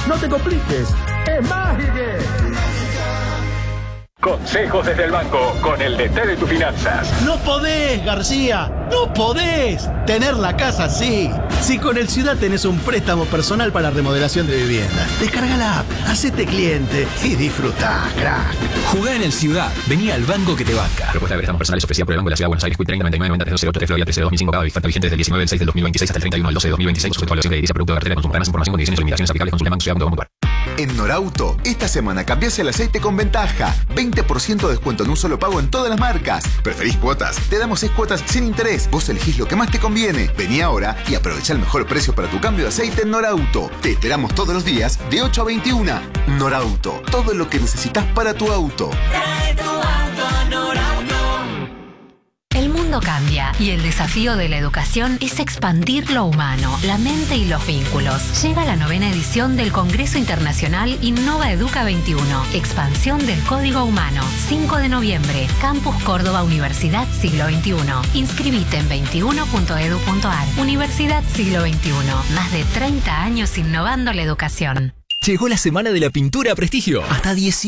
No te compliques, es Mágica. Consejos desde el banco con el DT de tus finanzas. No podés, García, no podés tener la casa así. Si con el Ciudad tenés un préstamo personal para remodelación de vivienda, descarga la app, hacete cliente y disfrutá, crack. Jugá en el Ciudad, vení al banco que te banca. Propuesta de préstamos personales ofrecida por el Banco de la Ciudad de Buenos Aires, Quit 30 99 90 308 Florida 13 2005 cada vista vigente desde el 19 del 6 del 2026 hasta el 31 del 12 de 2026. Sujeto a evaluación crediticia, producto de cartera de consumo. Para más información, condiciones y limitaciones aplicables, consulte banco. En Norauto, esta semana cambiás el aceite con ventaja. 20% de descuento en un solo pago en todas las marcas. ¿Preferís cuotas? Te damos 6 cuotas sin interés. Vos elegís lo que más te conviene. Vení ahora y aprovecha el mejor precio para tu cambio de aceite en Norauto. Te esperamos todos los días de 8 a 21. Norauto, todo lo que necesitas para tu auto. Trae tu auto a Norauto. El mundo cambia y el desafío de la educación es expandir lo humano, la mente y los vínculos. Llega la 9ª edición del Congreso Internacional Innova Educa 21. Expansión del Código Humano. 5 de noviembre. Campus Córdoba Universidad Siglo XXI. Inscribite en 21.edu.ar. Universidad Siglo XXI. Más de 30 años innovando la educación. Llegó la semana de la pintura a Prestigio. Hasta 10